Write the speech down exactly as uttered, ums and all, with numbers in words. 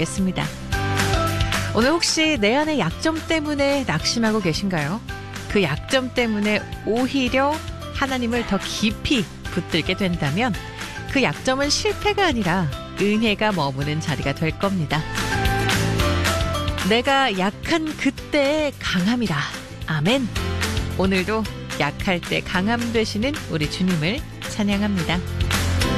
바라겠습니다. 오늘 혹시 내 안의 약점 때문에 낙심하고 계신가요? 그 약점 때문에 오히려 하나님을 더 깊이 붙들게 된다면 그 약점은 실패가 아니라 은혜가 머무는 자리가 될 겁니다. 내가 약한 그때의 강함이라. 아멘. 오늘도 약할 때 강함 되시는 우리 주님을 찬양합니다.